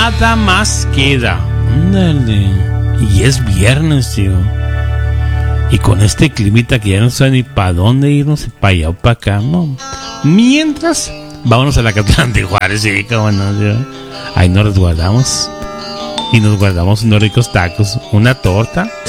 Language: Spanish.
nada más queda. Ándale. Y es viernes, tío. Y con este climita que ya no sabe ni para dónde irnos, para allá o para acá, no. Mientras, vámonos a la Catlán de Juárez, sí, cómo no, tío. Ahí nos resguardamos. Y nos guardamos unos ricos tacos, una torta